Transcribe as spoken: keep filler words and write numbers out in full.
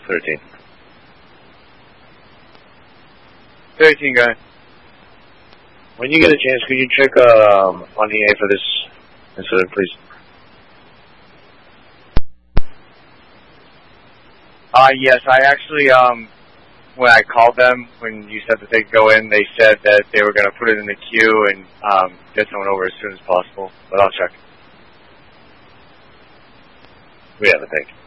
thirteen. thirteen, go ahead. When you get a chance, could you check um, on E A for this incident, please? Uh, yes, I actually, um, when I called them, when you said that they'd go in, they said that they were going to put it in the queue and um, get someone over as soon as possible, but I'll check. We have it, thank you.